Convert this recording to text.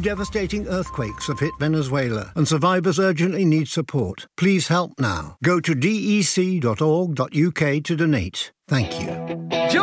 devastating earthquakes have hit Venezuela, and survivors urgently need support. Please help now. Go to dec.org.uk to donate. Thank you.